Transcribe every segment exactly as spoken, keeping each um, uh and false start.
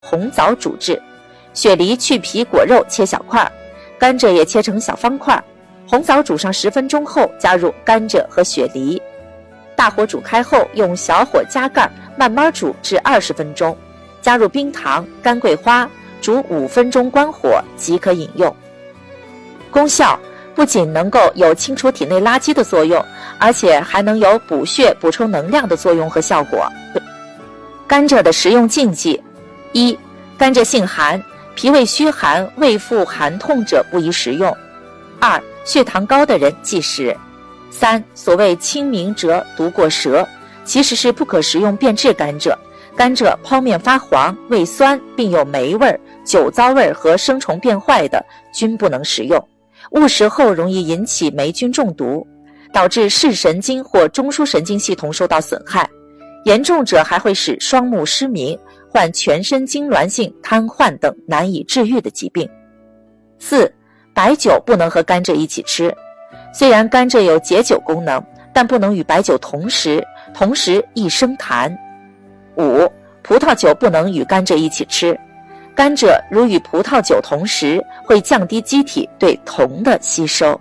红枣煮制。雪梨去皮果肉切小块，甘蔗也切成小方块。红枣煮上十分钟后，加入甘蔗和雪梨，大火煮开后，用小火加盖慢慢煮至二十分钟，加入冰糖、干桂花，煮五分钟关火即可饮用。功效不仅能够有清除体内垃圾的作用，而且还能有补血、补充能量的作用和效果。甘蔗的食用禁忌：一、甘蔗性寒，脾胃虚寒、胃腹寒痛者不宜食用；二、血糖高的人忌食；三、所谓清明蛰毒过舌，其实是不可食用变质甘蔗。甘蔗剖面发黄、味酸，并有霉味、酒糟味和生虫变坏的，均不能食用。误食后容易引起霉菌中毒，导致视神经或中枢神经系统受到损害，严重者还会使双目失明，患全身痉挛性瘫痪等难以治愈的疾病。四、白酒不能和甘蔗一起吃，虽然甘蔗有解酒功能，但不能与白酒同食，同时易生痰。五、葡萄酒不能与甘蔗一起吃，甘蔗如与葡萄酒同食，会降低机体对铜的吸收。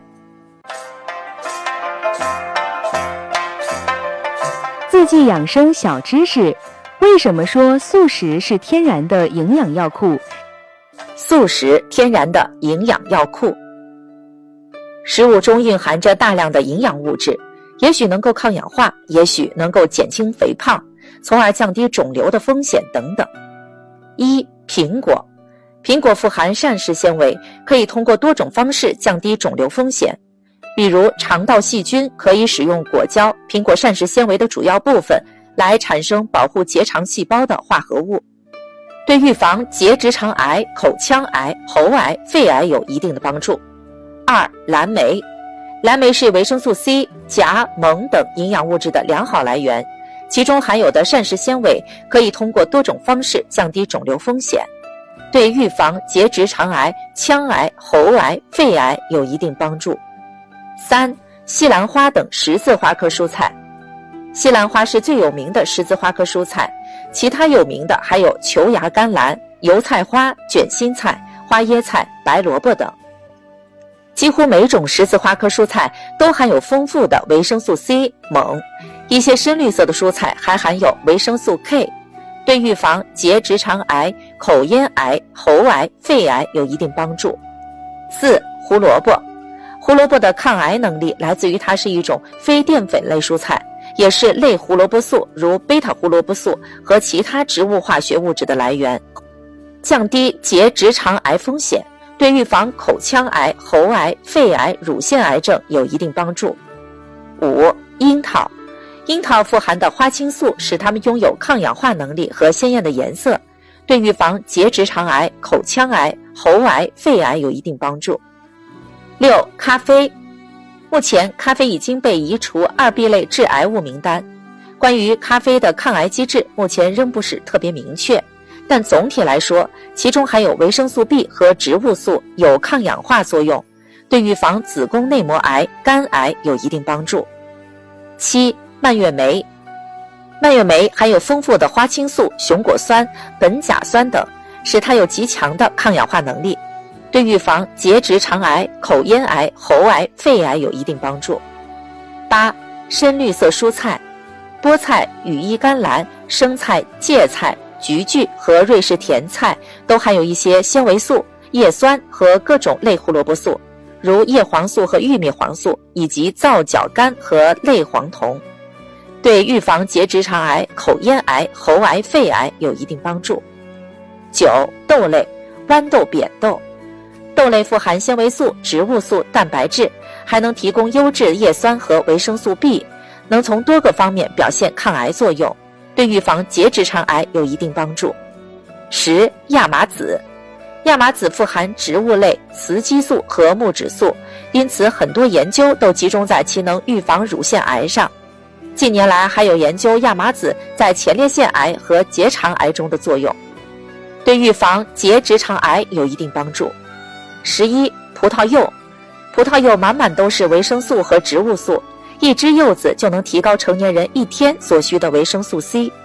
字迹养生小知识：为什么说素食是天然的营养药库？ 素食天然的营养药库，食物中蕴含着大量的营养物质，也许能够抗氧化，也许能够减轻肥胖，从而降低肿瘤的风险等等。一、苹果。苹果富含膳食纤维，可以通过多种方式降低肿瘤风险。比如肠道细菌可以使用果胶、苹果膳食纤维的主要部分来产生保护结肠细胞的化合物，对预防结直肠癌、口腔癌、喉癌、肺癌有一定的帮助。二、蓝莓。蓝莓是维生素 C、钾、锰等营养物质的良好来源，其中含有的膳食纤维可以通过多种方式降低肿瘤风险，对预防结直肠癌、腔癌、喉癌、肺癌有一定帮助。三、西兰花等十字花科蔬菜。西兰花是最有名的十字花科蔬菜，其他有名的还有球芽甘蓝、油菜花、卷心菜、花椰菜、白萝卜等。几乎每种十字花科蔬菜都含有丰富的维生素 C、锰，一些深绿色的蔬菜还含有维生素 K， 对预防结直肠癌、口咽癌、喉癌、肺癌有一定帮助。四、胡萝卜。胡萝卜的抗癌能力来自于它是一种非淀粉类蔬菜，也是类胡萝卜素如贝塔胡萝卜素和其他植物化学物质的来源，降低结直肠癌风险，对预防口腔癌、喉癌、肺癌、乳腺癌症有一定帮助。五、樱桃。樱桃富含的花青素使它们拥有抗氧化能力和鲜艳的颜色，对预防结直肠癌、口腔癌、喉癌、肺癌有一定帮助。六、咖啡。目前咖啡已经被移除二 B 类致癌物名单，关于咖啡的抗癌机制目前仍不是特别明确，但总体来说，其中含有维生素 B 和植物素，有抗氧化作用，对预防子宫内膜癌、肝癌有一定帮助。七、蔓越莓。蔓越莓含有丰富的花青素、熊果酸、苯甲酸等，使它有极强的抗氧化能力，对预防结直肠癌、口咽癌、喉癌、肺癌有一定帮助。八、深绿色蔬菜。菠菜、羽衣甘蓝、生菜、芥菜、菊苣和瑞士甜菜都含有一些纤维素、叶酸和各种类胡萝卜素，如叶黄素和玉米黄素，以及皂角苷和类黄酮，对预防结直肠癌、口咽癌、喉癌、肺癌有一定帮助。九、豆类。豌豆、扁豆。豆类富含纤维素、植物素、蛋白质，还能提供优质叶酸和维生素 B， 能从多个方面表现抗癌作用，对预防结直肠癌有一定帮助。十、亚麻籽。亚麻籽富含植物类雌激素和木质素，因此很多研究都集中在其能预防乳腺癌上。近年来还有研究亚麻籽在前列腺癌和结肠癌中的作用，对预防结直肠癌有一定帮助。十一、葡萄柚。葡萄柚满满都是维生素和植物素，一只柚子就能提高成年人一天所需的维生素 C，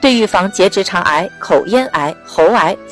对预防结直肠癌、口咽癌、喉癌、